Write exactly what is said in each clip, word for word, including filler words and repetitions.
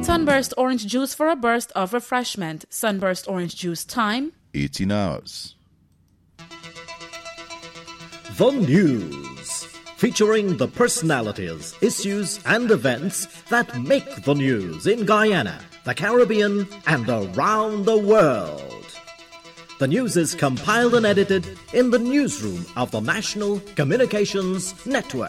Sunburst orange juice for a burst of refreshment. Sunburst orange juice time, eighteen hours. The News, featuring the personalities, issues and events that make the news in Guyana, the Caribbean and around the world. The news is compiled and edited in the newsroom of the National Communications Network.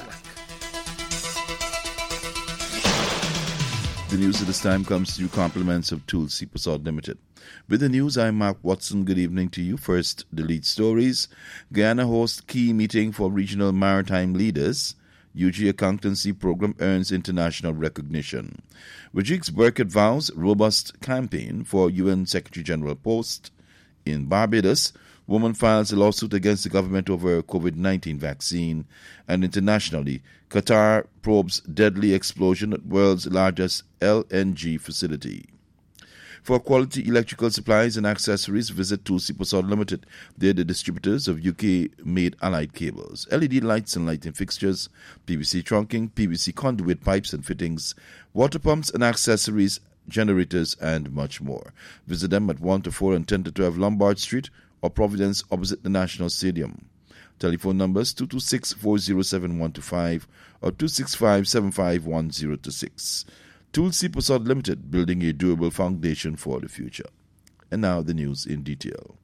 The news at this time comes through compliments of Tulsi Prasad Limited. With the news, I'm Mark Watson. Good evening to you. First, the lead stories. Guyana hosts key meeting for regional maritime leaders. U G Accountancy Program earns international recognition. Rodrigues Burkett vows robust campaign for U N Secretary General post. In Barbados, woman files a lawsuit against the government over COVID nineteen vaccine. And internationally, Qatar probes deadly explosion at world's largest L N G facility. For quality electrical supplies and accessories, visit Tulsi Prasad Limited. They're the distributors of U K-made Allied cables, L E D lights and lighting fixtures, P V C trunking, P V C conduit pipes and fittings, water pumps and accessories, generators, and much more. Visit them at one to four and ten to twelve Lombard Street or Providence opposite the National Stadium. Telephone numbers two two six, four zero seven, one two five or two six five, seven five one zero two six. Tulsi Prasad Limited, building a durable foundation for the future. And now the news in detail.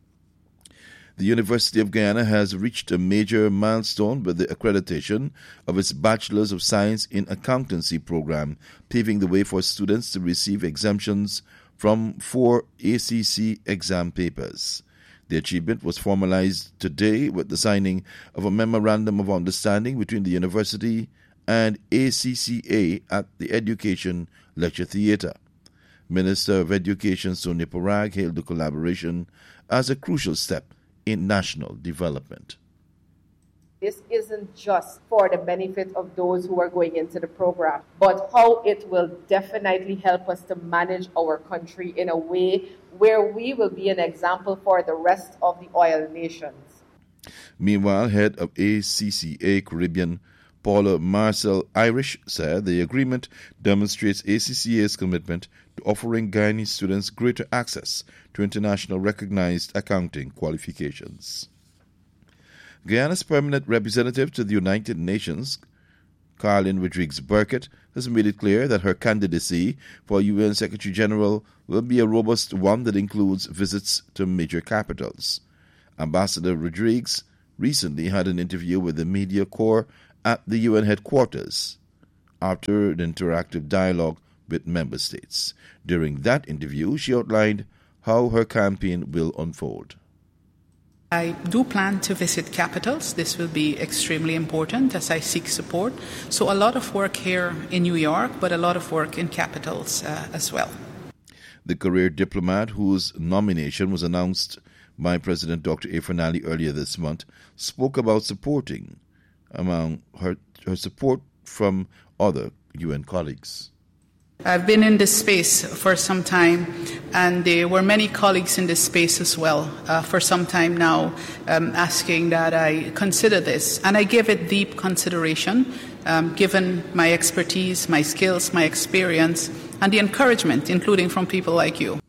The University of Guyana has reached a major milestone with the accreditation of its Bachelor's of Science in Accountancy program, paving the way for students to receive exemptions from four A C C exam papers. The achievement was formalized today with the signing of a Memorandum of Understanding between the university and A C C A at the Education Lecture Theatre. Minister of Education Sonia Parag hailed the collaboration as a crucial step in national development. This isn't just for the benefit of those who are going into the program, but how it will definitely help us to manage our country in a way where we will be an example for the rest of the oil nations. Meanwhile, head of A C C A Caribbean, Paula Marcel Irish, said the agreement demonstrates A C C A's commitment to offering Guyanese students greater access to international recognized accounting qualifications. Guyana's permanent representative to the United Nations, Carlin Rodrigues Burkett, has made it clear that her candidacy for U N Secretary General will be a robust one that includes visits to major capitals. Ambassador Rodrigues recently had an interview with the media corps at the U N headquarters after an interactive dialogue with member states. During that interview, she outlined how her campaign will unfold. I do plan to visit capitals. This will be extremely important as I seek support. So a lot of work here in New York, but a lot of work in capitals uh, as well. The career diplomat, whose nomination was announced by President Doctor Afrin Ali earlier this month, spoke about supporting among her, her support from other U N colleagues. I've been in this space for some time, and there were many colleagues in this space as well uh, for some time now um, asking that I consider this. And I give it deep consideration, um, given my expertise, my skills, my experience, and the encouragement, including from people like you.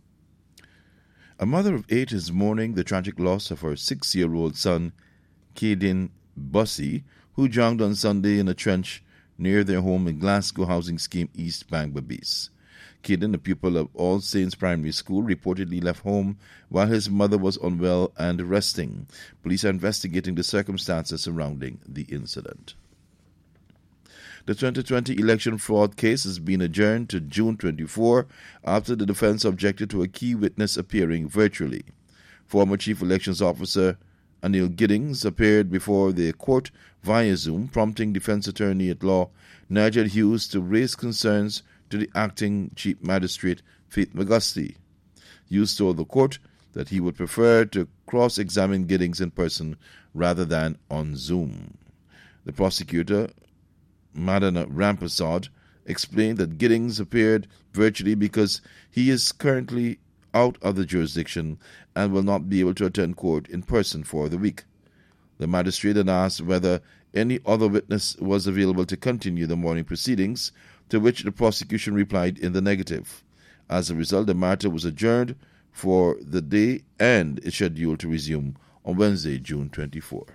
A mother of eight is mourning the tragic loss of her six-year-old son, Caden Bussey, who drowned on Sunday in a trench near their home in Glasgow Housing Scheme East Bank, Berbice. Caden, a pupil of All Saints Primary School, reportedly left home while his mother was unwell and resting. Police are investigating the circumstances surrounding the incident. The twenty twenty election fraud case has been adjourned to June twenty-fourth after the defense objected to a key witness appearing virtually. Former Chief Elections Officer Anil Giddings appeared before the court via Zoom, prompting defense attorney at law Nigel Hughes to raise concerns to the acting Chief Magistrate Faith Magusti. Hughes told the court that he would prefer to cross-examine Giddings in person rather than on Zoom. The prosecutor, Madana Rampasad, explained that Giddings appeared virtually because he is currently out of the jurisdiction and will not be able to attend court in person for the week. The magistrate then asked whether any other witness was available to continue the morning proceedings. to which the prosecution replied in the negative. As a result, the matter was adjourned for the day and is scheduled to resume on Wednesday, June twenty-fourth.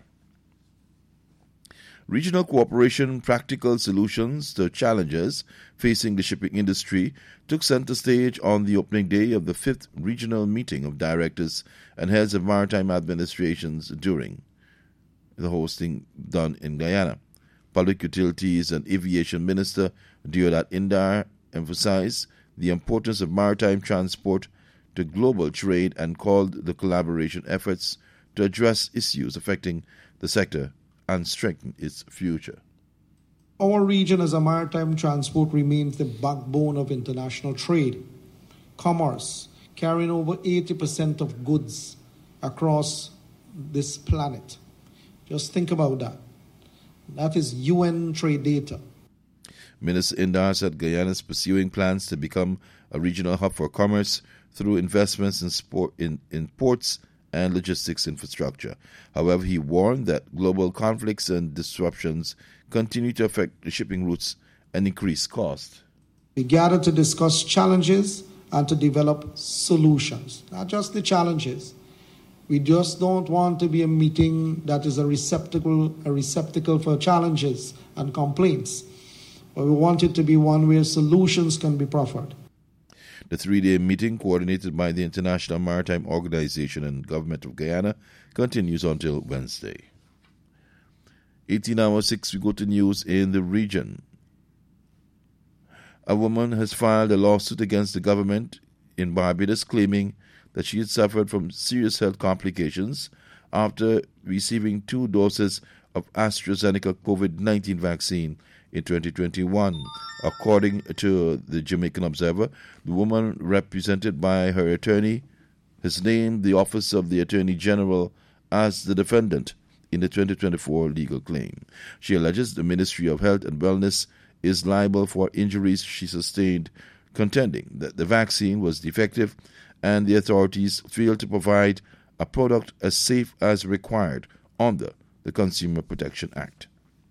Regional cooperation, practical solutions to challenges facing the shipping industry took center stage on the opening day of the fifth regional meeting of directors and heads of maritime administrations during the hosting done in Guyana. Public Utilities and Aviation Minister Deodat Indar emphasized the importance of maritime transport to global trade and called the collaboration efforts to address issues affecting the sector and strengthen its future. Our region as a maritime transport remains the backbone of international trade, commerce, carrying over eighty percent of goods across this planet. Just think about that. That is U N trade data. Minister Indar said Guyana is pursuing plans to become a regional hub for commerce through investments in, sport, in, in ports and logistics infrastructure. However, he warned that global conflicts and disruptions continue to affect the shipping routes and increase cost. We gather to discuss challenges and to develop solutions, not just the challenges. We just don't want to be a meeting that is a receptacle, a receptacle for challenges and complaints, but we want it to be one where solutions can be proffered. The three-day meeting, coordinated by the International Maritime Organization and Government of Guyana, continues until Wednesday. eighteen hours six, we go to news in the region. A woman has filed a lawsuit against the government in Barbados claiming that she had suffered from serious health complications after receiving two doses of AstraZeneca COVID nineteen vaccine in twenty twenty-one. According to the Jamaican Observer, the woman, represented by her attorney, has named the Office of the Attorney General as the defendant in the twenty twenty-four legal claim. She alleges the Ministry of Health and Wellness is liable for injuries she sustained, contending that the vaccine was defective and the authorities failed to provide a product as safe as required under the Consumer Protection Act.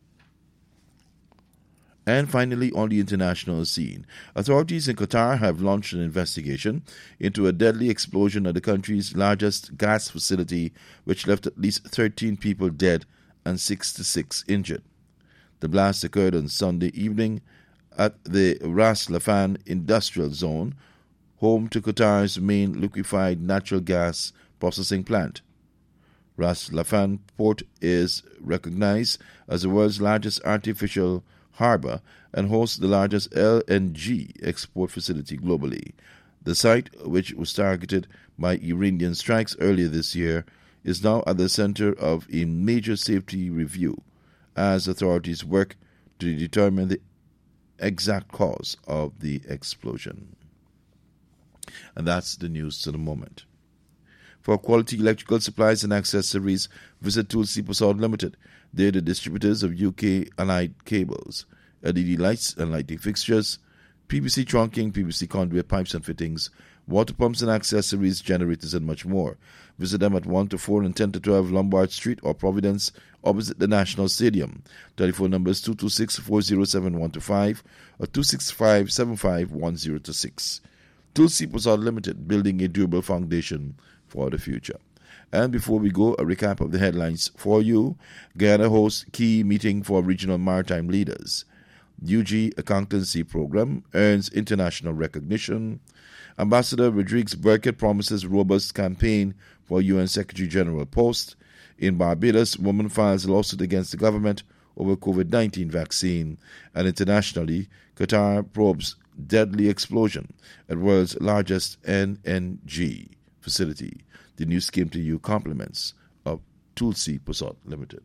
And finally, on the international scene, authorities in Qatar have launched an investigation into a deadly explosion at the country's largest gas facility, which left at least thirteen people dead and sixty-six injured. The blast occurred on Sunday evening at the Ras Laffan industrial zone, home to Qatar's main liquefied natural gas processing plant. Ras Laffan Port is recognized as the world's largest artificial harbor and hosts the largest L N G export facility globally. The site, which was targeted by Iranian strikes earlier this year, is now at the center of a major safety review as authorities work to determine the exact cause of the explosion. And that's the news to the moment. For quality electrical supplies and accessories, visit Tulsi Prasad Limited. They're the distributors of U K Allied cables, L E D lights and lighting fixtures, P V C trunking, P V C conduit pipes and fittings, water pumps and accessories, generators, and much more. Visit them at one to four and ten to twelve Lombard Street or Providence, opposite the National Stadium. Telephone numbers two two six, four zero seven, one two five or two six five, seven five one zero two six. Tulsi Prasad Limited, building a durable foundation for the future. And before we go, a recap of the headlines for you. Guyana hosts key meeting for regional maritime leaders. U G Accountancy Program earns international recognition. Ambassador Rodriguez Burkett promises robust campaign for U N Secretary General post. In Barbados, woman files lawsuit against the government over COVID nineteen vaccine. And internationally, Qatar probes deadly explosion at world's largest N N G facility. The news came to you compliments of Tulsi Prasad Limited.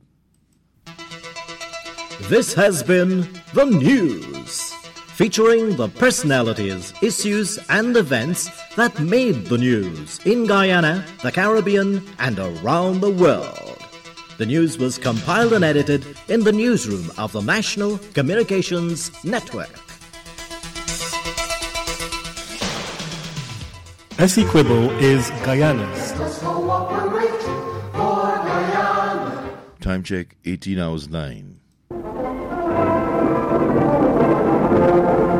This has been The News, featuring the personalities, issues, and events that made the news in Guyana, the Caribbean, and around the world. The news was compiled and edited in the newsroom of the National Communications Network. Essequibo is Guyana's. Time check, eighteen hours nine.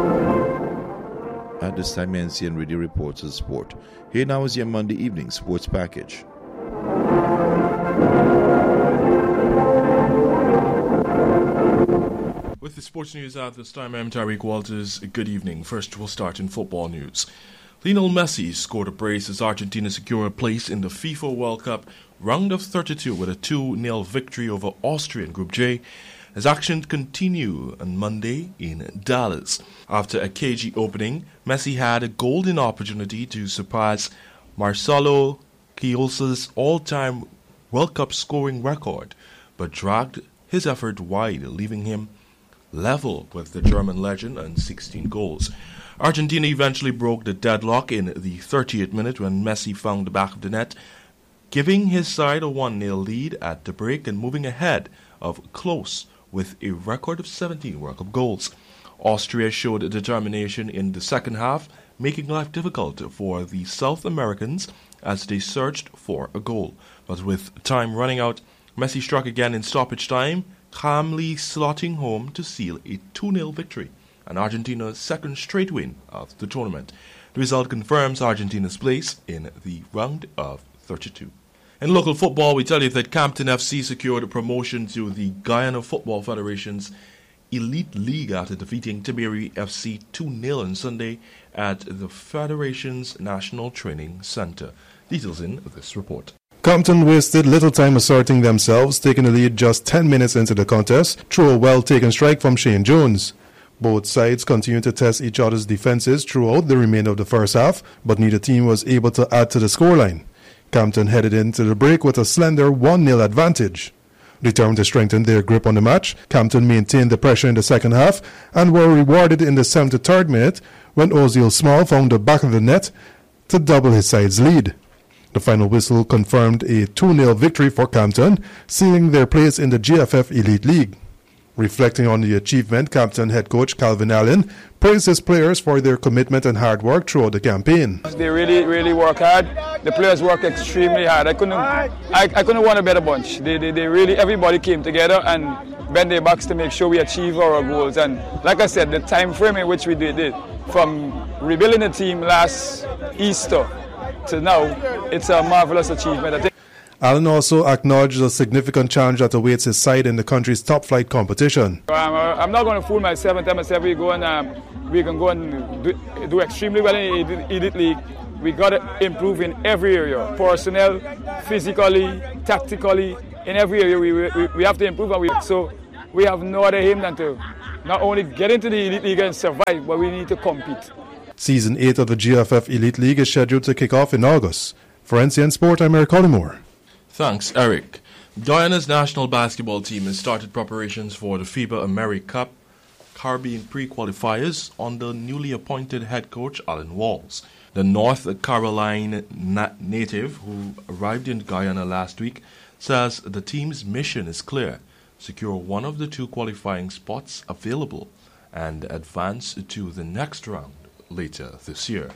this time N C N Radio reports of sport. Here now is your Monday evening sports package. With the sports news at this time, I'm Tariq Walters. Good evening. First, we'll start in football news. Lionel Messi scored a brace as Argentina secured a place in the FIFA World Cup round of thirty-two with a two nil victory over Austria in Group J, as action continue on Monday in Dallas. After a cagey opening, Messi had a golden opportunity to surpass Marcelo Kloses' all-time World Cup scoring record, but dragged his effort wide, leaving him level with the German legend on sixteen goals. Argentina eventually broke the deadlock in the thirtieth minute when Messi found the back of the net, giving his side a one nil lead at the break and moving ahead of Klose with a record of seventeen World Cup goals. Austria showed determination in the second half, making life difficult for the South Americans as they searched for a goal. But with time running out, Messi struck again in stoppage time, calmly slotting home to seal a two nil victory, and Argentina's second straight win of the tournament. The result confirms Argentina's place in the round of thirty-two. In local football, we tell you that Campton F C secured a promotion to the Guyana Football Federation's Elite League after defeating Tiberi F C two nil on Sunday at the Federation's National Training Center. Details in this report. Campton wasted little time asserting themselves, taking the lead just ten minutes into the contest through a well-taken strike from Shane Jones. Both sides continued to test each other's defenses throughout the remainder of the first half, but neither team was able to add to the scoreline. Campton headed into the break with a slender one nil advantage. Determined to strengthen their grip on the match, Campton maintained the pressure in the second half and were rewarded in the seventy-third minute when Ozil Small found the back of the net to double his side's lead. The final whistle confirmed a two nil victory for Campton, sealing their place in the G F F Elite League. Reflecting on the achievement, Campton head coach Calvin Allen praised his players for their commitment and hard work throughout the campaign. They really, really work hard. The players work extremely hard. I couldn't, I, I couldn't want a better bunch. They, they, they really, everybody came together and bent their backs to make sure we achieve our goals. And like I said, the time frame in which we did it, from rebuilding the team last Easter to now, it's a marvelous achievement. I think. Allen also acknowledged the significant challenge that awaits his side in the country's top-flight competition. Um, I'm not going to fool myself and tell myself we go and um, we can go and do, do extremely well in the Elite League. We got to improve in every area, personnel, physically, tactically. In every area, we, we, we have to improve. And we, so we have no other aim than to not only get into the Elite League and survive, but we need to compete. Season eight of the G F F Elite League is scheduled to kick off in August. For N C N Sport, I'm Eric Collymore. Thanks, Eric. Guyana's national basketball team has started preparations for the FIBA AmeriCup Caribbean pre-qualifiers under newly appointed head coach Alan Walls. The North Carolina na- native, who arrived in Guyana last week, says the team's mission is clear: secure one of the two qualifying spots available and advance to the next round later this year.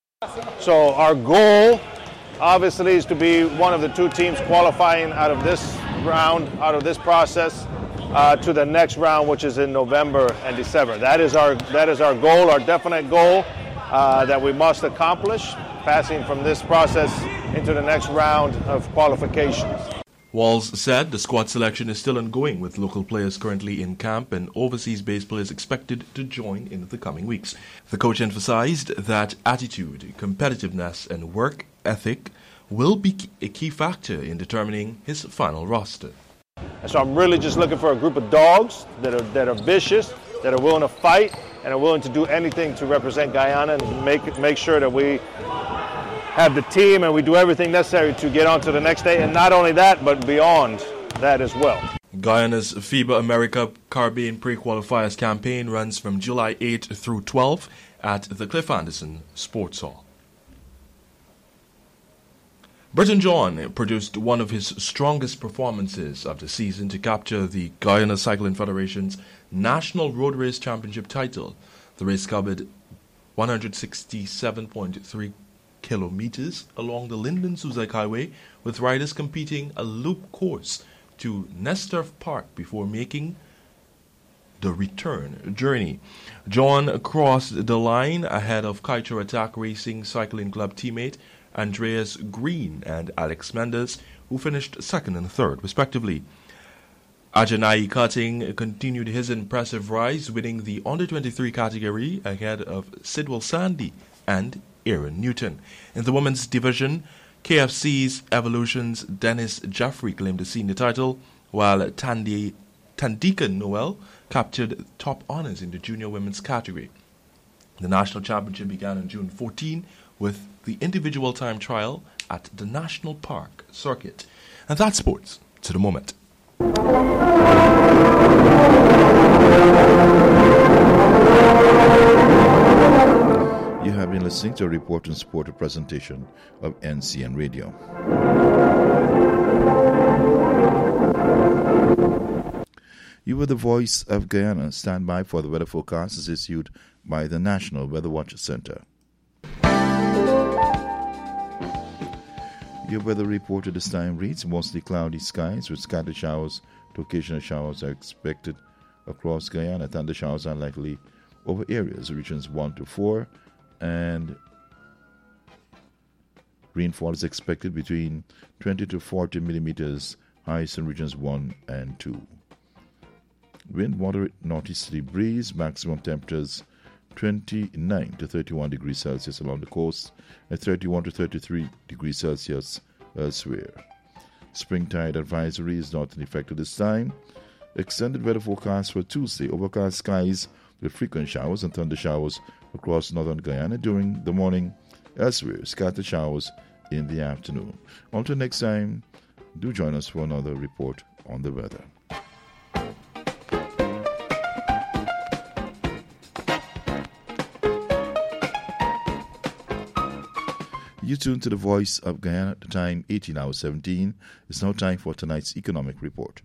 So our goal obviously is to be one of the two teams qualifying out of this round, out of this process, uh, to the next round, which is in November and December. That is our that is our goal, our definite goal uh, that we must accomplish, passing from this process into the next round of qualifications. Walls said the squad selection is still ongoing, with local players currently in camp and overseas-based players expected to join in the coming weeks. The coach emphasized that attitude, competitiveness and work ethic will be a key factor in determining his final roster. And so I'm really just looking for a group of dogs that are that are vicious, that are willing to fight, and are willing to do anything to represent Guyana and make make sure that we have the team and we do everything necessary to get on to the next day, and not only that, but beyond that as well. Guyana's FIBA AmeriCup Caribbean Pre-Qualifiers campaign runs from July eighth through twelfth at the Cliff Anderson Sports Hall. Britton John produced one of his strongest performances of the season to capture the Guyana Cycling Federation's National Road Race Championship title. The race covered one hundred sixty-seven point three kilometers along the Linden-Suzac Highway, with riders competing a loop course to Nestorf Park before making the return journey. John crossed the line ahead of Kaito Attack Racing Cycling Club teammate Andreas Green and Alex Mendes, who finished second and third, respectively. Ajanai Cutting continued his impressive rise, winning the under twenty-three category ahead of Sidwell Sandy and Aaron Newton. In the women's division, K F C's Evolution's Dennis Jeffrey claimed the senior title, while Tandy, Tandika Noel captured top honours in the junior women's category. The national championship began on June fourteenth with the individual time trial at the National Park Circuit. And that's sports to the moment. You have been listening to a report and support presentation of N C N Radio. You were the voice of Guyana. Stand by for the weather forecast as issued by the National Weather Watch Center. Your weather report at this time reads mostly cloudy skies with scattered showers to occasional showers are expected across Guyana. Thunder showers are likely over areas, regions one to four, and rainfall is expected between twenty to forty millimeters, highest in regions one and two. Wind moderate northeasterly breeze, maximum temperatures twenty-nine to thirty-one degrees Celsius along the coast and thirty-one to thirty-three degrees Celsius elsewhere. Springtide advisory is not in effect at this time. Extended weather forecast for Tuesday. Overcast skies with frequent showers and thunder showers across northern Guyana during the morning. Elsewhere, scattered showers in the afternoon. Until next time, do join us for another report on the weather. You tune to the Voice of Guyana at the time eighteen hours seventeen. It's now time for tonight's economic report.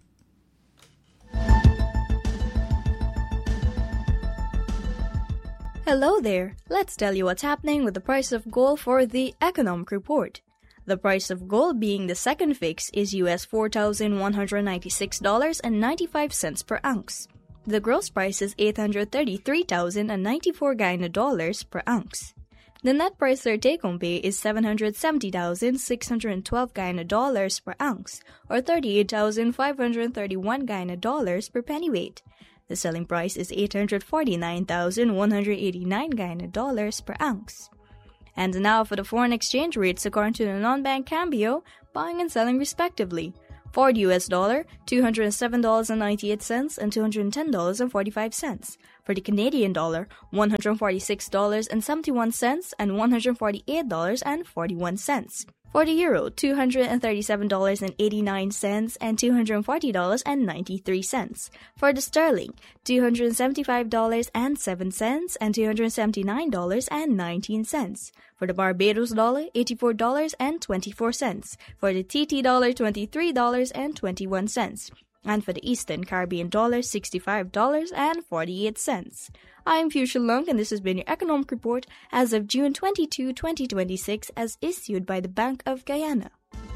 Hello there. Let's tell you what's happening with the price of gold for the economic report. The price of gold being the second fix is U S four thousand one hundred ninety-six dollars and ninety-five cents per ounce. The gross price is eight hundred thirty-three thousand ninety-four Guyana dollars per ounce. The net price for take-home pay is seven hundred seventy thousand six hundred twelve Guyana dollars per ounce, or thirty-eight thousand five hundred thirty-one Guyana dollars per pennyweight. The selling price is eight hundred forty-nine thousand one hundred eighty-nine Guyana dollars per ounce. And now for the foreign exchange rates according to the non-bank Cambio, buying and selling respectively. For the U S dollar, two hundred seven dollars and ninety-eight cents and two hundred ten dollars and forty-five cents. For the Canadian dollar, one hundred forty-six dollars and seventy-one cents and one hundred forty-eight dollars and forty-one cents. For the euro, two hundred thirty-seven dollars and eighty-nine cents and two hundred forty dollars and ninety-three cents. For the sterling, two hundred seventy-five dollars and seven cents and two hundred seventy-nine dollars and nineteen cents. For the Barbados dollar, eighty-four dollars and twenty-four cents. For the T T dollar, twenty-three dollars and twenty-one cents. And for the Eastern Caribbean dollar, sixty-five dollars and forty-eight cents. I'm Fuchsia Lung, and this has been your economic report as of June twenty-second, twenty twenty-six, as issued by the Bank of Guyana.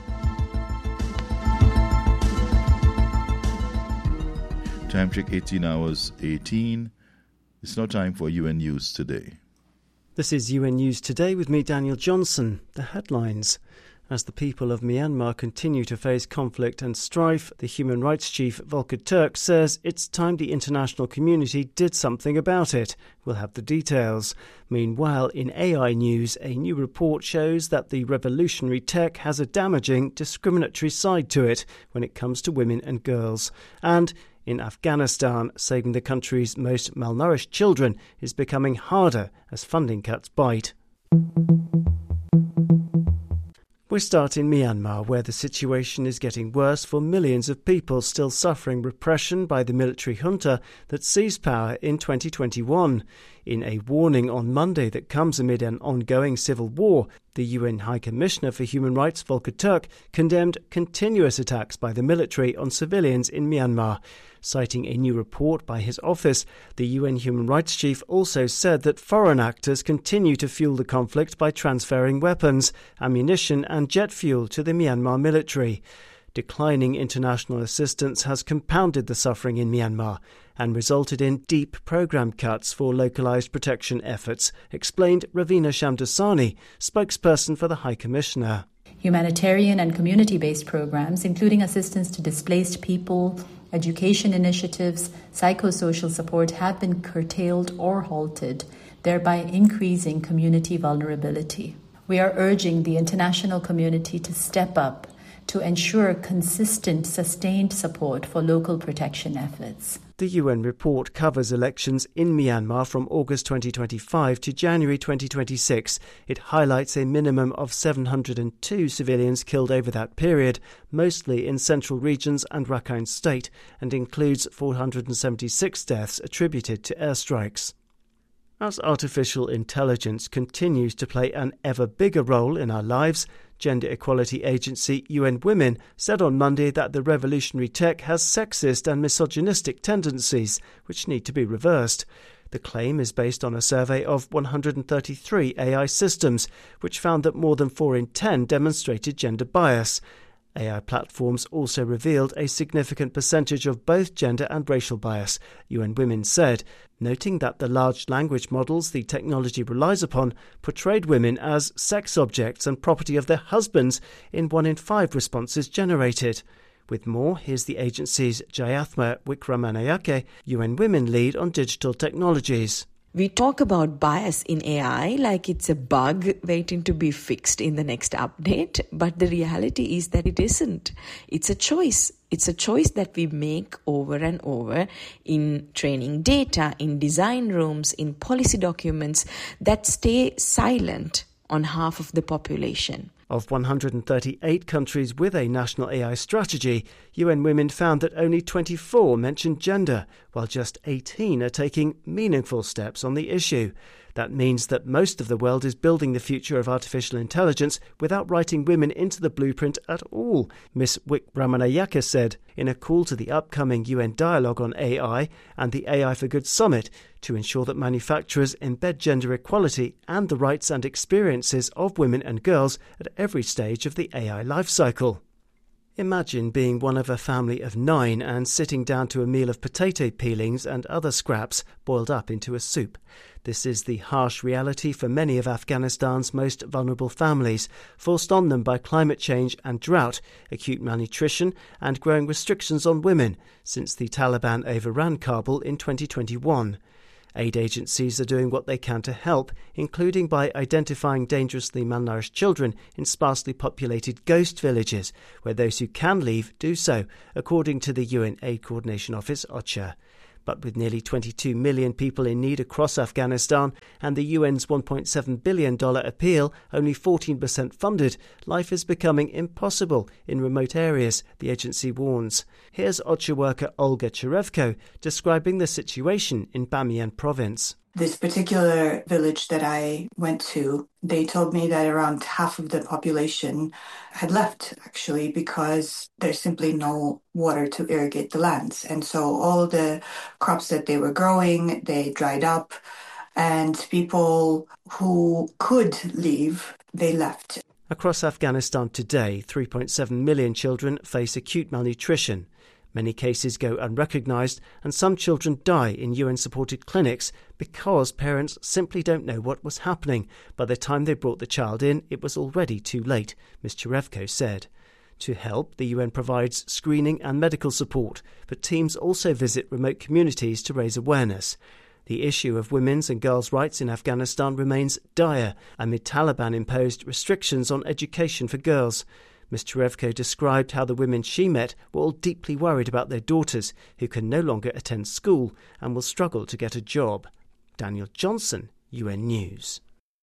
Time check eighteen hours eighteen. It's now time for U N News Today. This is U N News Today with me, Daniel Johnson. The headlines. As the people of Myanmar continue to face conflict and strife, the human rights chief Volker Turk says it's time the international community did something about it. We'll have the details. Meanwhile, in A I news, a new report shows that the revolutionary tech has a damaging, discriminatory side to it when it comes to women and girls. And in Afghanistan, saving the country's most malnourished children is becoming harder as funding cuts bite. We start in Myanmar, where the situation is getting worse for millions of people still suffering repression by the military junta that seized power in twenty twenty-one. In a warning on Monday that comes amid an ongoing civil war, the U N High Commissioner for Human Rights, Volker Turk, condemned continuous attacks by the military on civilians in Myanmar. Citing a new report by his office, the U N Human Rights Chief also said that foreign actors continue to fuel the conflict by transferring weapons, ammunition and jet fuel to the Myanmar military. Declining international assistance has compounded the suffering in Myanmar and resulted in deep programme cuts for localised protection efforts, explained Ravina Shamdasani, spokesperson for the High Commissioner. Humanitarian and community-based programs, including assistance to displaced people, education initiatives, psychosocial support, have been curtailed or halted, thereby increasing community vulnerability. We are urging the international community to step up to ensure consistent, sustained support for local protection efforts. The U N report covers elections in Myanmar from August twenty twenty-five to January twenty twenty-six. It highlights a minimum of seven hundred two civilians killed over that period, mostly in central regions and Rakhine State, and includes four hundred seventy-six deaths attributed to airstrikes. As artificial intelligence continues to play an ever bigger role in our lives, gender equality agency U N Women said on Monday that the revolutionary tech has sexist and misogynistic tendencies, which need to be reversed. The claim is based on a survey of one hundred thirty-three A I systems, which found that more than four in ten demonstrated gender bias. A I platforms also revealed a significant percentage of both gender and racial bias, U N Women said, noting that the large language models the technology relies upon portrayed women as sex objects and property of their husbands in one in five responses generated. With more, here's the agency's Jayathma Wickramanayake, U N Women lead on digital technologies. We talk about bias in A I like it's a bug waiting to be fixed in the next update, but the reality is that it isn't. It's a choice. It's a choice that we make over and over in training data, in design rooms, in policy documents that stay silent on half of the population. Of one hundred thirty-eight countries with a national A I strategy, U N Women found that only twenty-four mentioned gender, while just eighteen are taking meaningful steps on the issue. That means that most of the world is building the future of artificial intelligence without writing women into the blueprint at all, Miz Wickramanayake said in a call to the upcoming U N dialogue on A I and the A I for Good Summit to ensure that manufacturers embed gender equality and the rights and experiences of women and girls at every stage of the A I life cycle. Imagine being one of a family of nine and sitting down to a meal of potato peelings and other scraps boiled up into a soup. This is the harsh reality for many of Afghanistan's most vulnerable families, forced on them by climate change and drought, acute malnutrition and growing restrictions on women since the Taliban overran Kabul in twenty twenty-one. Aid agencies are doing what they can to help, including by identifying dangerously malnourished children in sparsely populated ghost villages, where those who can leave do so, according to the U N Aid Coordination Office, OCHA. But with nearly twenty-two million people in need across Afghanistan and the U N's one point seven billion dollars appeal only fourteen percent funded, life is becoming impossible in remote areas, the agency warns. Here's OCHA worker Olga Cherevko describing the situation in Bamiyan province. This particular village that I went to, they told me that around half of the population had left, actually, because there's simply no water to irrigate the lands. And so all the crops that they were growing, they dried up, and people who could leave, they left. Across Afghanistan today, three point seven million children face acute malnutrition. Many cases go unrecognised and some children die in U N-supported clinics because parents simply don't know what was happening. By the time they brought the child in, it was already too late, Miz Cherevko said. To help, the U N provides screening and medical support, but teams also visit remote communities to raise awareness. The issue of women's and girls' rights in Afghanistan remains dire amid Taliban-imposed restrictions on education for girls. Miz Cherevko described how the women she met were all deeply worried about their daughters, who can no longer attend school and will struggle to get a job. Daniel Johnson, U N News.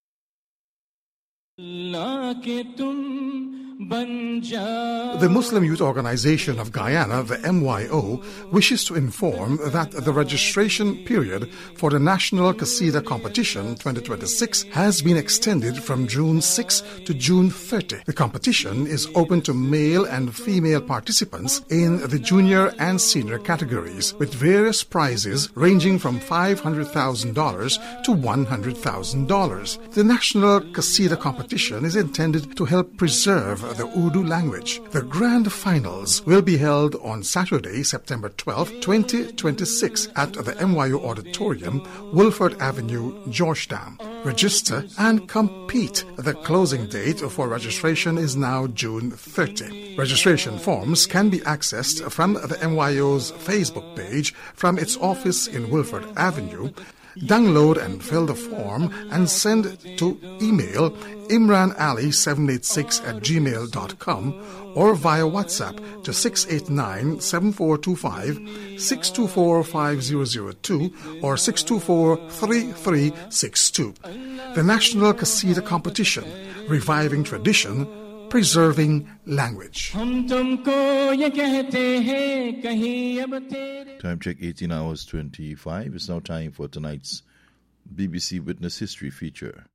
The Muslim Youth Organization of Guyana, the M Y O, wishes to inform that the registration period for the National Qasida Competition twenty twenty-six has been extended from June sixth to June thirtieth. The competition is open to male and female participants in the junior and senior categories, with various prizes ranging from five hundred thousand dollars to one hundred thousand dollars. The National Qasida Competition is intended to help preserve the Urdu language. The grand finals will be held on Saturday, September twelfth, twenty twenty-six at the M Y O Auditorium, Wolford Avenue, Georgetown. Register and compete. The closing date for registration is now June thirtieth. Registration forms can be accessed from the M Y O's Facebook page from its office in Wolford Avenue. Download and fill the form and send to email imranali seven eight six at gmail dot com or via WhatsApp to six eight nine, seven four two five, six two four, five zero zero two or six two four, three three six two. The National Qasida Competition, reviving tradition, preserving language. Time check eighteen hours twenty-five. It's now time for tonight's B B C Witness History feature.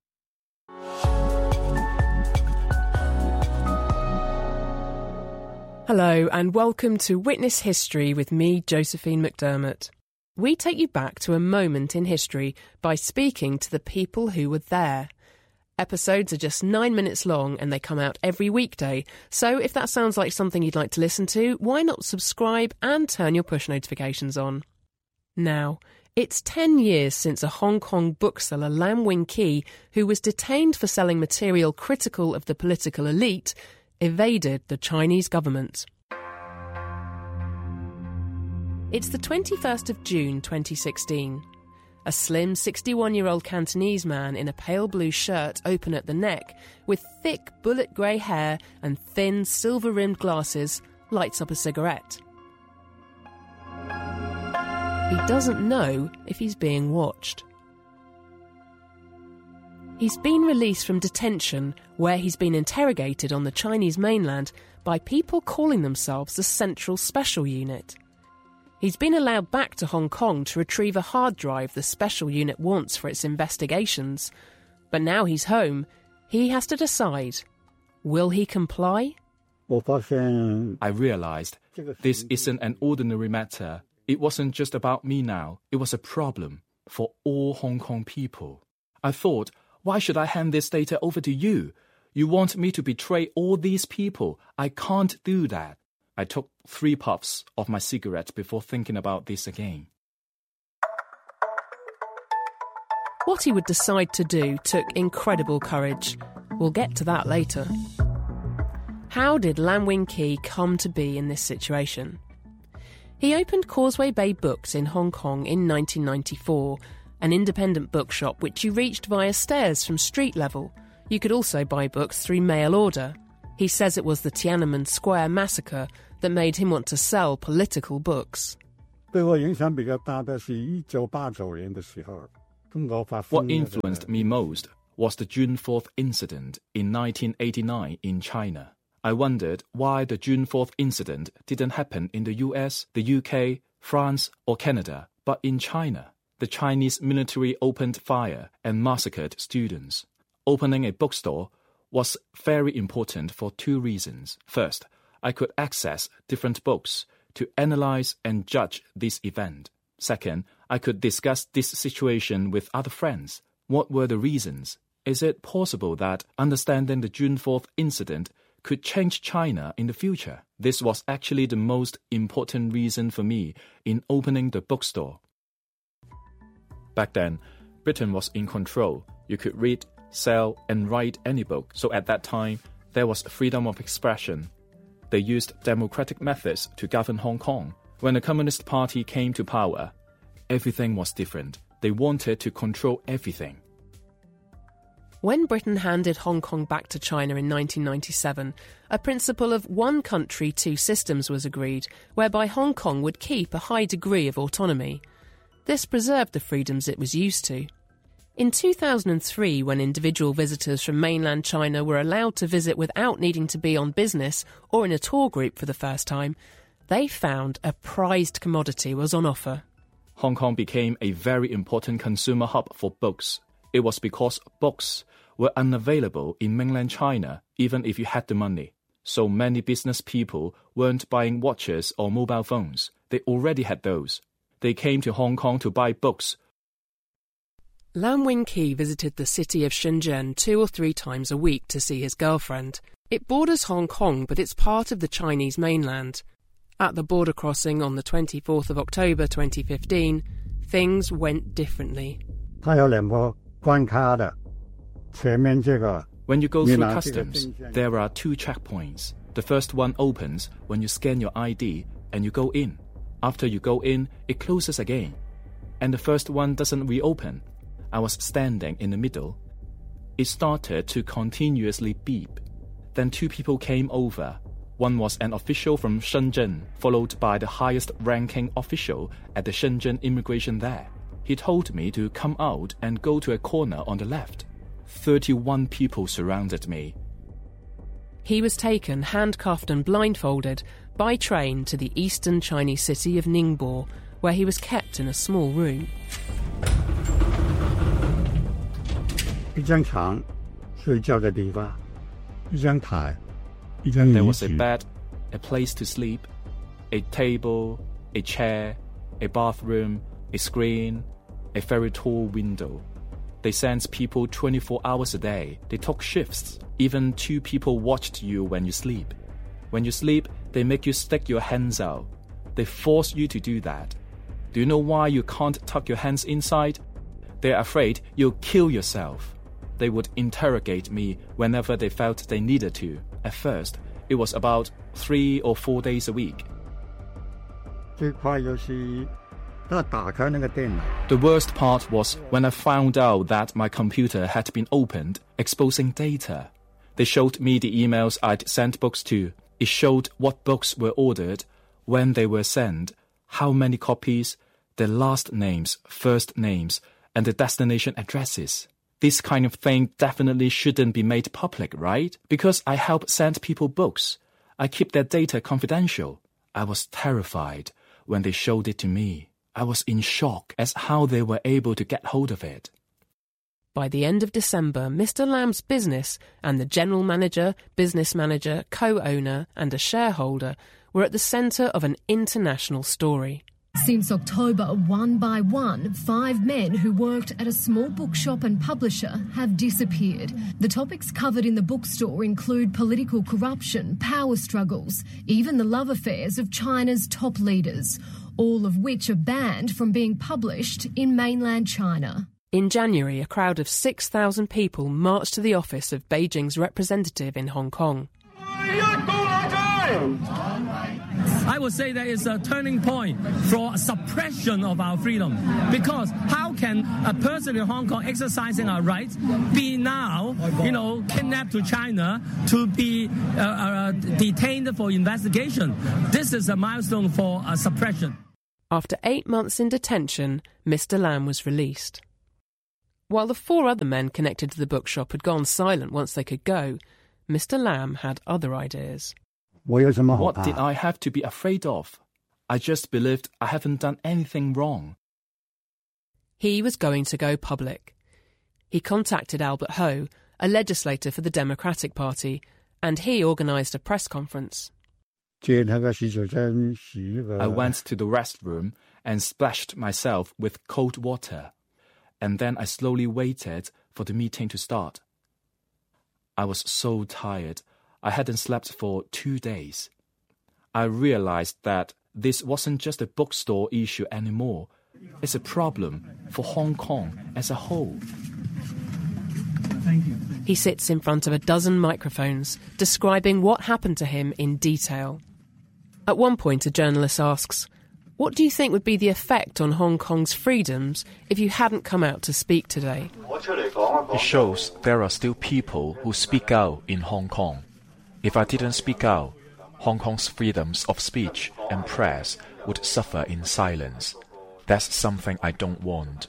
Hello and welcome to Witness History with me, Josephine McDermott. We take you back to a moment in history by speaking to the people who were there. Episodes are just nine minutes long and they come out every weekday, so if that sounds like something you'd like to listen to, why not subscribe and turn your push notifications on? Now, it's ten years since a Hong Kong bookseller, Lam Wing Kee, who was detained for selling material critical of the political elite, evaded the Chinese government. It's the twenty-first of June twenty sixteen. A slim sixty-one-year-old Cantonese man in a pale blue shirt open at the neck, with thick bullet grey hair and thin silver-rimmed glasses, lights up a cigarette. He doesn't know if he's being watched. He's been released from detention, where he's been interrogated on the Chinese mainland by people calling themselves the Central Special Unit. He's been allowed back to Hong Kong to retrieve a hard drive the Special Unit wants for its investigations. But now he's home, he has to decide. Will he comply? I realized this isn't an ordinary matter. It wasn't just about me now. It was a problem for all Hong Kong people. I thought, why should I hand this data over to you? You want me to betray all these people. I can't do that. I took three puffs of my cigarette before thinking about this again. What he would decide to do took incredible courage. We'll get to that later. How did Lam Wing Kee come to be in this situation? He opened Causeway Bay Books in Hong Kong in nineteen ninety-four, an independent bookshop which you reached via stairs from street level. You could also buy books through mail order. He says it was the Tiananmen Square massacre that made him want to sell political books. What influenced me most was the June fourth incident in nineteen eighty-nine in China. I wondered why the June fourth incident didn't happen in the U S, the U K, France or Canada, but in China. The Chinese military opened fire and massacred students. Opening a bookstore was very important for two reasons. First, I could access different books to analyze and judge this event. Second, I could discuss this situation with other friends. What were the reasons? Is it possible that understanding the June fourth incident could change China in the future? This was actually the most important reason for me in opening the bookstore. Back then, Britain was in control. You could read, sell, and write any book. So at that time, there was freedom of expression. They used democratic methods to govern Hong Kong. When the Communist Party came to power, everything was different. They wanted to control everything. When Britain handed Hong Kong back to China in nineteen ninety-seven, a principle of one country, two systems was agreed, whereby Hong Kong would keep a high degree of autonomy. This preserved the freedoms it was used to. In two thousand three, when individual visitors from mainland China were allowed to visit without needing to be on business or in a tour group for the first time, they found a prized commodity was on offer. Hong Kong became a very important consumer hub for books. It was because books were unavailable in mainland China, even if you had the money. So many business people weren't buying watches or mobile phones. They already had those. They came to Hong Kong to buy books. Lam Wing Kee visited the city of Shenzhen two or three times a week to see his girlfriend. It borders Hong Kong, but it's part of the Chinese mainland. At the border crossing on the twenty-fourth of October twenty fifteen, things went differently. When you go through customs, there are two checkpoints. The first one opens when you scan your I D and you go in. After you go in, it closes again. And the first one doesn't reopen. I was standing in the middle. It started to continuously beep. Then two people came over. One was an official from Shenzhen, followed by the highest-ranking official at the Shenzhen immigration there. He told me to come out and go to a corner on the left. thirty-one people surrounded me. He was taken, handcuffed and blindfolded, by train to the eastern Chinese city of Ningbo, where he was kept in a small room. There was a bed, a place to sleep, a table, a chair, a bathroom, a screen, a very tall window. They sent people twenty-four hours a day. They took shifts. Even two people watched you when you sleep. When you sleep, they make you stick your hands out. They force you to do that. Do you know why you can't tuck your hands inside? They're afraid you'll kill yourself. They would interrogate me whenever they felt they needed to. At first, it was about three or four days a week. The worst part was when I found out that my computer had been opened, exposing data. They showed me the emails I'd sent books to. It showed what books were ordered, when they were sent, how many copies, their last names, first names, and the destination addresses. This kind of thing definitely shouldn't be made public, right? Because I help send people books. I keep their data confidential. I was terrified when they showed it to me. I was in shock as how they were able to get hold of it. By the end of December, Mister Lam's business and the general manager, business manager, co-owner and a shareholder were at the centre of an international story. Since October, one by one, five men who worked at a small bookshop and publisher have disappeared. The topics covered in the bookstore include political corruption, power struggles, even the love affairs of China's top leaders, all of which are banned from being published in mainland China. In January, a crowd of six thousand people marched to the office of Beijing's representative in Hong Kong. I would say that it's a turning point for suppression of our freedom. Because how can a person in Hong Kong exercising our rights be now, you know, kidnapped to China to be uh, uh, detained for investigation? This is a milestone for uh, suppression. After eight months in detention, Mister Lam was released. While the four other men connected to the bookshop had gone silent once they could go, Mister Lam had other ideas. What did I have to be afraid of? I just believed I haven't done anything wrong. He was going to go public. He contacted Albert Ho, a legislator for the Democratic Party, and he organised a press conference. I went to the restroom and splashed myself with cold water, and then I slowly waited for the meeting to start. I was so tired. I hadn't slept for two days. I realized that this wasn't just a bookstore issue anymore. It's a problem for Hong Kong as a whole. Thank you. He sits in front of a dozen microphones, describing what happened to him in detail. At one point, a journalist asks, "What do you think would be the effect on Hong Kong's freedoms if you hadn't come out to speak today?" It shows there are still people who speak out in Hong Kong. If I didn't speak out, Hong Kong's freedoms of speech and press would suffer in silence. That's something I don't want.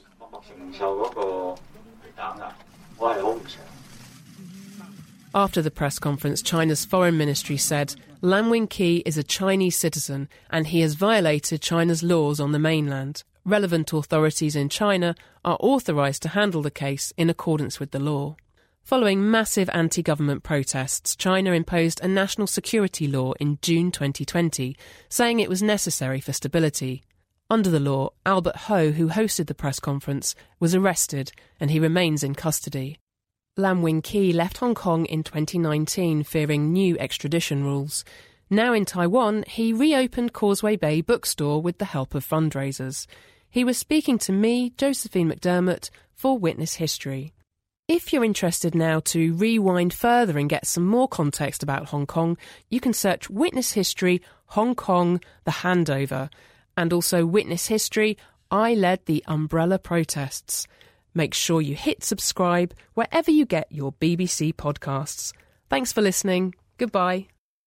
After the press conference, China's foreign ministry said Lam Wing-Ki is a Chinese citizen and he has violated China's laws on the mainland. Relevant authorities in China are authorised to handle the case in accordance with the law. Following massive anti-government protests, China imposed a national security law in June twenty twenty, saying it was necessary for stability. Under the law, Albert Ho, who hosted the press conference, was arrested and he remains in custody. Lam Wing Ki left Hong Kong in twenty nineteen, fearing new extradition rules. Now in Taiwan, he reopened Causeway Bay Bookstore with the help of fundraisers. He was speaking to me, Josephine McDermott, for Witness History. If you're interested now to rewind further and get some more context about Hong Kong, you can search Witness History Hong Kong The Handover, and also Witness History I Led the Umbrella Protests. Make sure you hit subscribe wherever you get your B B C podcasts. Thanks for listening. Goodbye.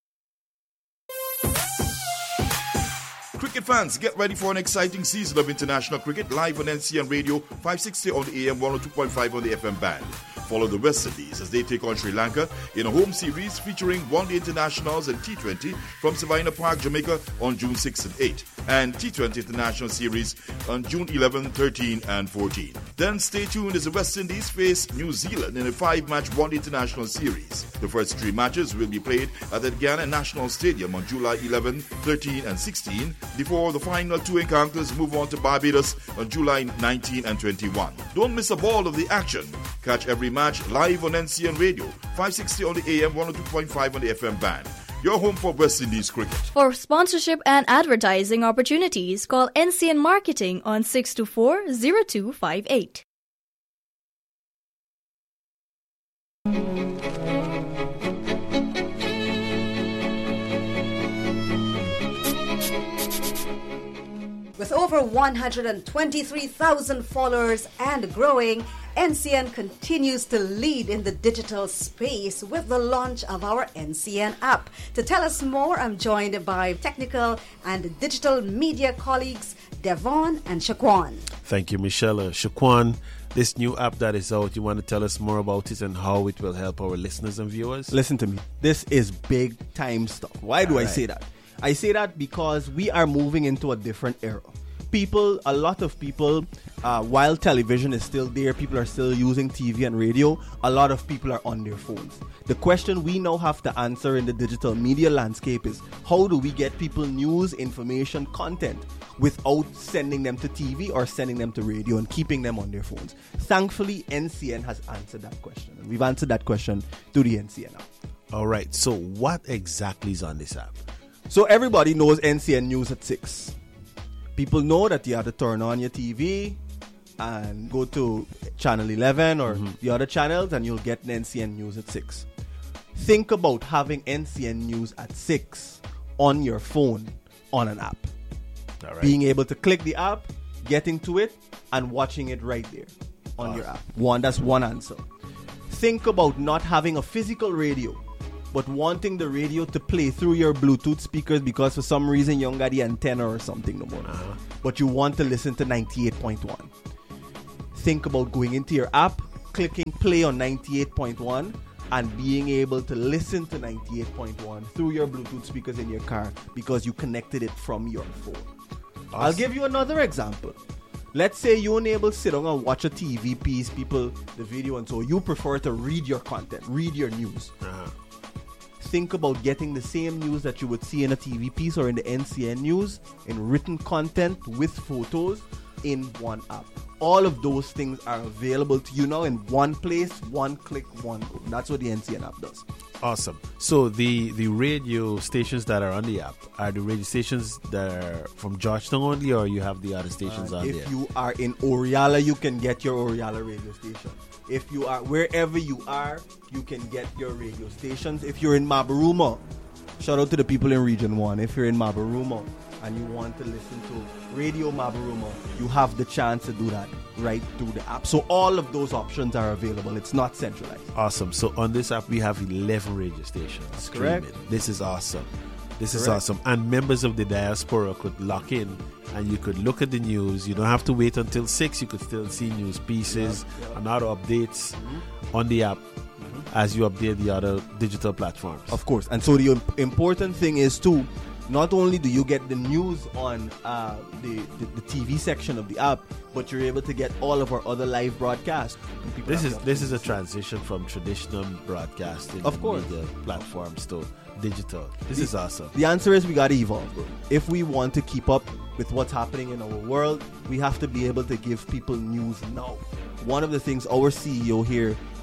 Cricket fans, get ready for an exciting season of international cricket live on N C N Radio, five sixty on the A M, one oh two point five on the F M band. Follow the West Indies as they take on Sri Lanka in a home series featuring one-day internationals and T twenty from Savannah Park, Jamaica on June sixth and eighth, and T twenty International Series on June eleventh, thirteenth and fourteenth. Then stay tuned as the West Indies face New Zealand in a five-match one-day international series. The first three matches will be played at the Guyana National Stadium on July eleventh, thirteenth and sixteenth, before the final two encounters move on to Barbados on July nineteenth and twenty-first. Don't miss a ball of the action. Catch every match live on N C N Radio, five sixty on the A M, one oh two point five on the F M band. Your home for West Indies cricket. For sponsorship and advertising opportunities, call N C N Marketing on six two four, zero two five eight. With over one hundred twenty-three thousand followers and growing, N C N continues to lead in the digital space with the launch of our N C N app. To tell us more, I'm joined by technical and digital media colleagues Devon and Shaquan. Thank you, Michelle. Uh, Shaquan, this new app that is out, you want to tell us more about it and how it will help our listeners and viewers? Listen to me. This is big time stuff. Why do All I right. say that? I say that because we are moving into a different era. People, a lot of people, uh, while television is still there, people are still using T V and radio, a lot of people are on their phones. The question we now have to answer in the digital media landscape is, how do we get people news, information, content without sending them to T V or sending them to radio and keeping them on their phones? Thankfully, N C N has answered that question. And we've answered that question through the N C N app. All right, so what exactly is on this app? So everybody knows N C N News at six. People know that you have to turn on your T V and go to channel eleven or mm-hmm. the other channels and you'll get N C N News at six. Think about having N C N News at six on your phone on an app. All right. Being able to click the app, getting to it, and watching it right there on awesome. your app. One, that's one answer. Think about not having a physical radio, but wanting the radio to play through your Bluetooth speakers because for some reason you don't got the antenna or something no more. Uh-huh. But you want to listen to ninety-eight point one. Think about going into your app, clicking play on ninety-eight point one, and being able to listen to ninety-eight point one through your Bluetooth speakers in your car because you connected it from your phone. Awesome. I'll give you another example. Let's say you're unable to sit down and watch a T V piece, people, the video, and so you prefer to read your content, read your news. Uh-huh. Think about getting the same news that you would see in a T V piece or in the N C N News in written content with photos in one app. All of those things are available to you now in one place, one click, one go. That's what the N C N app does. Awesome. So the, the radio stations that are on the app, are the radio stations that are from Georgetown only, or you have the other stations uh, on if there? If you are in Oriala, you can get your Oriala radio station. If you are, wherever you are, you can get your radio stations. If you're in Mabaruma, shout out to the people in Region one. If you're in Mabaruma and you want to listen to Radio Mabaruma, you have the chance to do that right through the app. So all of those options are available. It's not centralized. Awesome. So on this app, we have eleven radio stations. That's correct. This is awesome. This is Correct. awesome. And members of the diaspora could lock in and you could look at the news. You don't have to wait until six. You could still see news pieces yeah, yeah. and other updates mm-hmm. on the app mm-hmm. as you update the other digital platforms. Of course. And so the imp- important thing is too, not only do you get the news on uh, the, the, the T V section of the app, but you're able to get all of our other live broadcasts. This is this is a transition from traditional broadcasting of and course. media platforms to digital. This the, is awesome. The answer is we got to evolve, bro. If we want to keep up with what's happening in our world, we have to be able to give people news now. One of the things our C E O here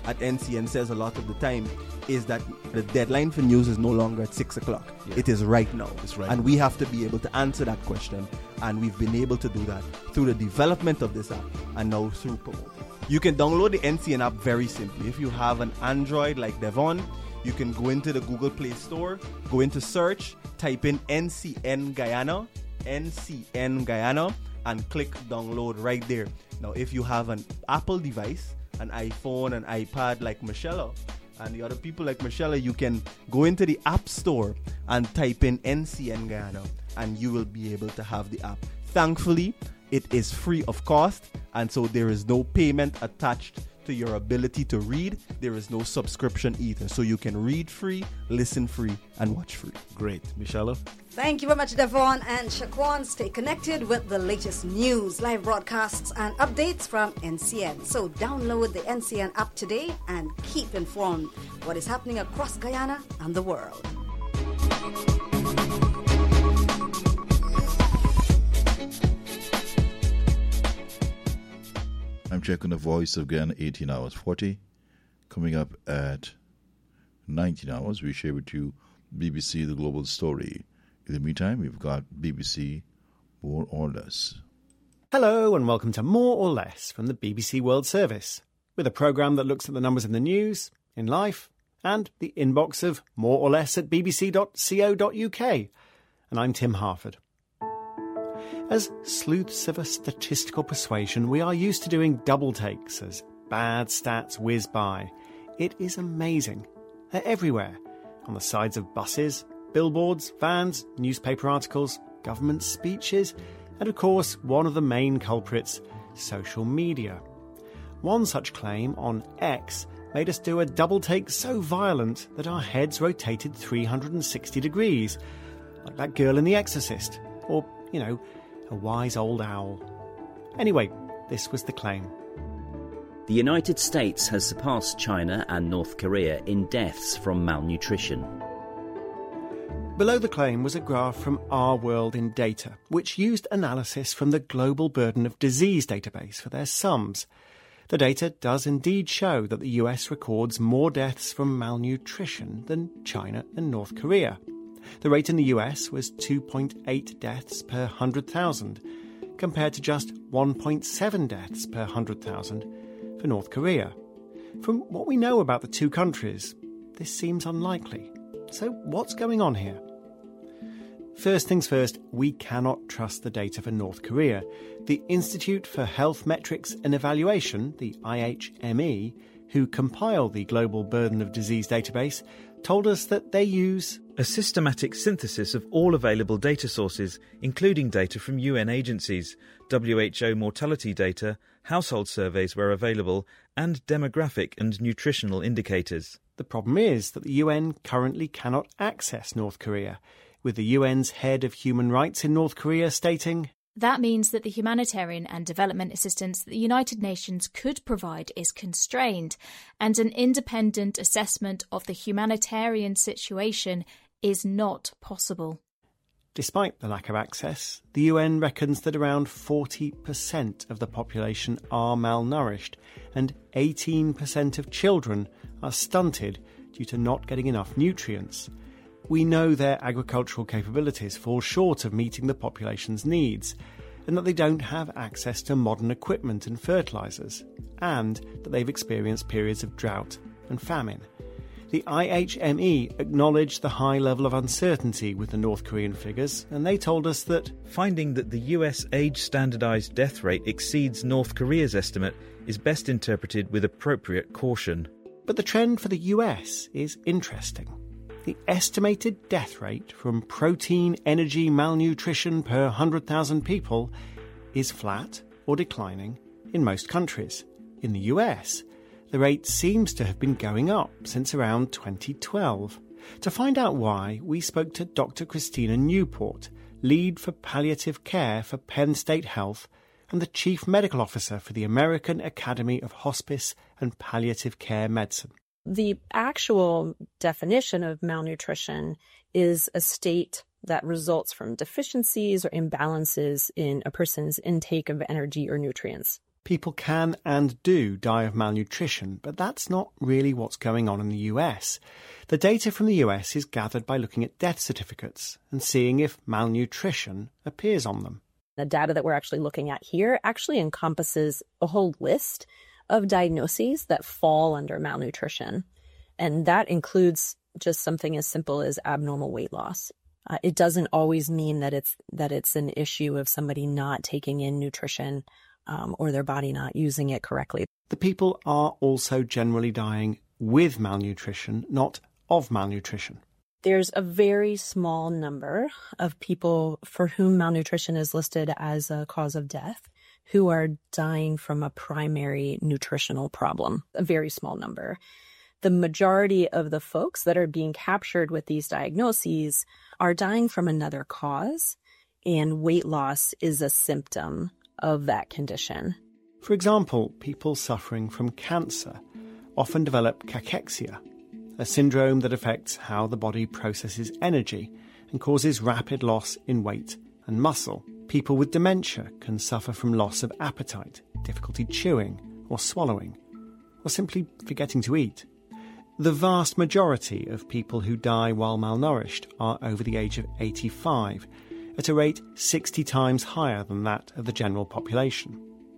at N C N says a lot of the time is that the deadline for news is no longer at six o'clock. Yeah. It is right now. It's right and now. we have to be able to answer that question. And we've been able to do that through the development of this app and now through promoting. You can download the N C N app very simply. If you have an Android like Devon, you can go into the Google Play Store, go into search, type in N C N Guyana, N C N Guyana, and click download right there. Now, if you have an Apple device, an iPhone, an iPad like Michelle and the other people like Michelle, you can go into the App Store and type in N C N Guyana, and you will be able to have the app. Thankfully, it is free of cost, and so there is no payment attached to your ability to read. There is no subscription either. So you can read free, listen free, and watch free. Great. Michelle? Thank you very much, Devon and Shaquan. Stay connected with the latest news, live broadcasts, and updates from N C N. So download the N C N app today and keep informed what is happening across Guyana and the world. I'm checking the voice of Guyana, eighteen hours forty. Coming up at nineteen hours, we share with you B B C The Global Story. In the meantime, we've got B B C More or Less. Hello and welcome to More or Less from the B B C World Service, with a programme that looks at the numbers in the news, in life, and the inbox of more or less at b b c dot co dot u k. And I'm Tim Harford. As sleuths of a statistical persuasion, we are used to doing double takes as bad stats whiz by. It is amazing. They're everywhere. On the sides of buses, billboards, vans, newspaper articles, government speeches, and of course, one of the main culprits, social media. One such claim on X made us do a double take so violent that our heads rotated three hundred sixty degrees, like that girl in The Exorcist, or, you know, a wise old owl. Anyway, this was the claim. The United States has surpassed China and North Korea in deaths from malnutrition. Below the claim was a graph from Our World in Data, which used analysis from the Global Burden of Disease database for their sums. The data does indeed show that the U S records more deaths from malnutrition than China and North Korea. The rate in the U S was two point eight deaths per one hundred thousand, compared to just one point seven deaths per one hundred thousand for North Korea. From what we know about the two countries, this seems unlikely. So what's going on here? First things first, we cannot trust the data for North Korea. The Institute for Health Metrics and Evaluation, the I H M E, who compile the Global Burden of Disease database, told us that they use a systematic synthesis of all available data sources, including data from U N agencies, W H O mortality data, household surveys where available, and demographic and nutritional indicators. The problem is that the U N currently cannot access North Korea, with the U N's head of human rights in North Korea stating, "That means that the humanitarian and development assistance that the United Nations could provide is constrained, and an independent assessment of the humanitarian situation is not possible." Despite the lack of access, the U N reckons that around forty percent of the population are malnourished, and eighteen percent of children are stunted due to not getting enough nutrients. We know their agricultural capabilities fall short of meeting the population's needs, and that they don't have access to modern equipment and fertilisers, and that they've experienced periods of drought and famine. The I H M E acknowledged the high level of uncertainty with the North Korean figures, and they told us that finding that the U S age-standardised death rate exceeds North Korea's estimate is best interpreted with appropriate caution. But the trend for the U S is interesting. The estimated death rate from protein energy malnutrition per one hundred thousand people is flat or declining in most countries. In the U S, the rate seems to have been going up since around twenty twelve. To find out why, we spoke to Doctor Christina Newport, lead for palliative care for Penn State Health and the Chief Medical Officer for the American Academy of Hospice and Palliative Care Medicine. The actual definition of malnutrition is a state that results from deficiencies or imbalances in a person's intake of energy or nutrients. People can and do die of malnutrition, but that's not really what's going on in the U S. The data from the U S is gathered by looking at death certificates and seeing if malnutrition appears on them. The data that we're actually looking at here actually encompasses a whole list of diagnoses that fall under malnutrition. And that includes just something as simple as abnormal weight loss. Uh, it doesn't always mean that it's that it's an issue of somebody not taking in nutrition um, or their body not using it correctly. The people are also generally dying with malnutrition, not of malnutrition. There's a very small number of people for whom malnutrition is listed as a cause of death who are dying from a primary nutritional problem, a very small number. The majority of the folks that are being captured with these diagnoses are dying from another cause, and weight loss is a symptom of that condition. For example, people suffering from cancer often develop cachexia, a syndrome that affects how the body processes energy and causes rapid loss in weight and muscle. People with dementia can suffer from loss of appetite, difficulty chewing or swallowing, or simply forgetting to eat. The vast majority of people who die while malnourished are over the age of eighty-five, at a rate sixty times higher than that of the general population.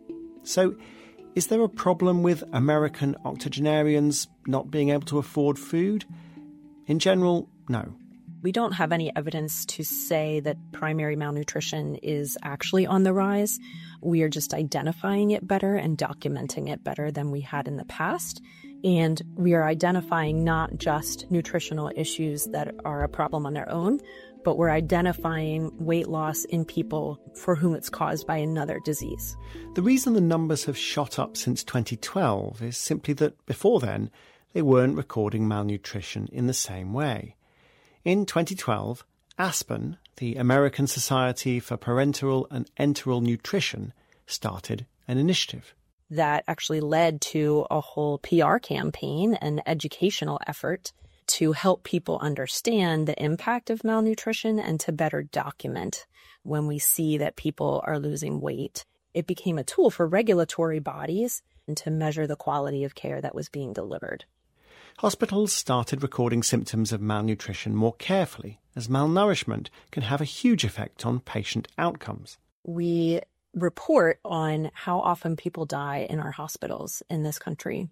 So, is there a problem with American octogenarians not being able to afford food? In general, no. We don't have any evidence to say that primary malnutrition is actually on the rise. We are just identifying it better and documenting it better than we had in the past. And we are identifying not just nutritional issues that are a problem on their own, but we're identifying weight loss in people for whom it's caused by another disease. The reason the numbers have shot up since twenty twelve is simply that before then, they weren't recording malnutrition in the same way. In twenty twelve, ASPEN, the American Society for Parenteral and Enteral Nutrition, started an initiative that actually led to a whole P R campaign and educational effort to help people understand the impact of malnutrition and to better document when we see that people are losing weight. It became a tool for regulatory bodies and to measure the quality of care that was being delivered. Hospitals started recording symptoms of malnutrition more carefully, as malnourishment can have a huge effect on patient outcomes. We report on how often people die in our hospitals in this country.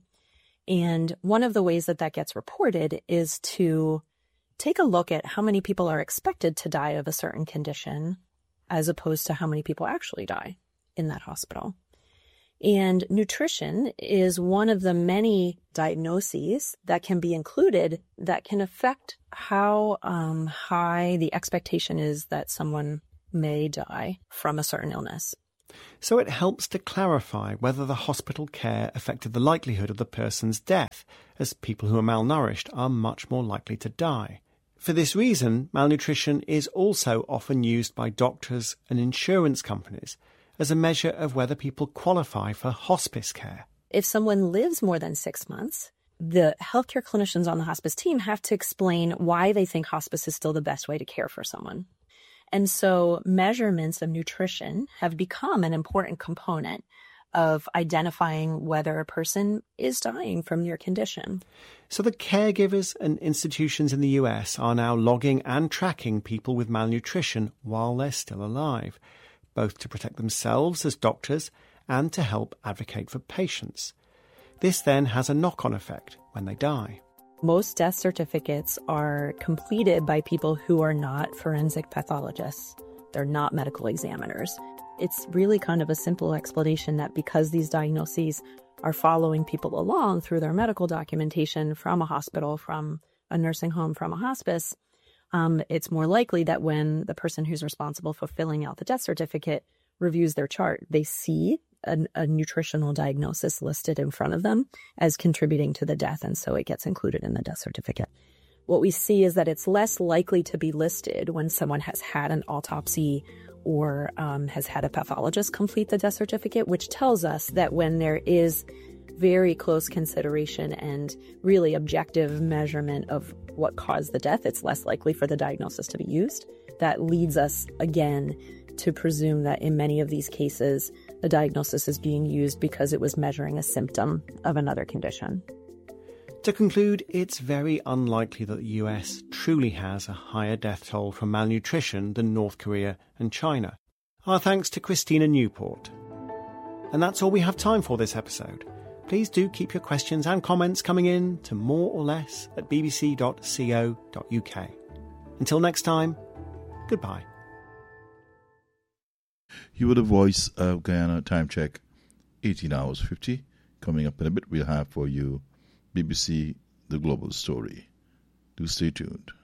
And one of the ways that that gets reported is to take a look at how many people are expected to die of a certain condition as opposed to how many people actually die in that hospital. And nutrition is one of the many diagnoses that can be included that can affect how um, high the expectation is that someone may die from a certain illness. So it helps to clarify whether the hospital care affected the likelihood of the person's death, as people who are malnourished are much more likely to die. For this reason, malnutrition is also often used by doctors and insurance companies as a measure of whether people qualify for hospice care. If someone lives more than six months, the healthcare clinicians on the hospice team have to explain why they think hospice is still the best way to care for someone. And so measurements of nutrition have become an important component of identifying whether a person is dying from their condition. So the caregivers and institutions in the U S are now logging and tracking people with malnutrition while they're still alive, both to protect themselves as doctors and to help advocate for patients. This then has a knock-on effect when they die. Most death certificates are completed by people who are not forensic pathologists. They're not medical examiners. It's really kind of a simple explanation that because these diagnoses are following people along through their medical documentation from a hospital, from a nursing home, from a hospice, um, it's more likely that when the person who's responsible for filling out the death certificate reviews their chart, they see A, a nutritional diagnosis listed in front of them as contributing to the death, and so it gets included in the death certificate. What we see is that it's less likely to be listed when someone has had an autopsy or um, has had a pathologist complete the death certificate, which tells us that when there is very close consideration and really objective measurement of what caused the death, it's less likely for the diagnosis to be used. That leads us, again, to presume that in many of these cases, the diagnosis is being used because it was measuring a symptom of another condition. To conclude, it's very unlikely that the U S truly has a higher death toll from malnutrition than North Korea and China. Our thanks to Christina Newport. And that's all we have time for this episode. Please do keep your questions and comments coming in to more or less at b b c dot co dot u k. Until next time, goodbye. You were the voice of Guyana. Time check, eighteen hours fifty. Coming up in a bit, we'll have for you B B C The Global Story. Do stay tuned.